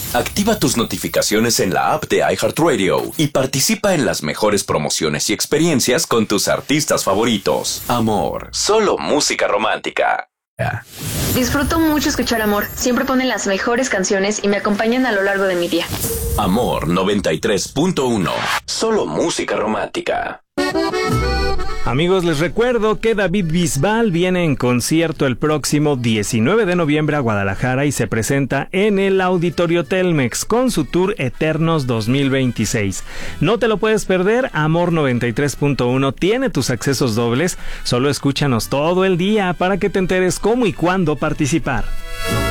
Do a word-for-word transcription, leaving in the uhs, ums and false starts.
Activa tus notificaciones en la app de iHeartRadio y participa en las mejores promociones y experiencias con tus artistas favoritos. Amor, solo música romántica. Disfruto mucho escuchar Amor. Siempre ponen las mejores canciones y me acompañan a lo largo de mi día. Amor noventa y tres punto uno. Solo música romántica. Amigos, les recuerdo que David Bisbal viene en concierto el próximo diecinueve de noviembre a Guadalajara y se presenta en el Auditorio Telmex con su tour Eternos dos mil veintiséis. No te lo puedes perder. Amor noventa y tres punto uno tiene tus accesos dobles. Solo escúchanos todo el día para que te enteres cómo y cuándo participar.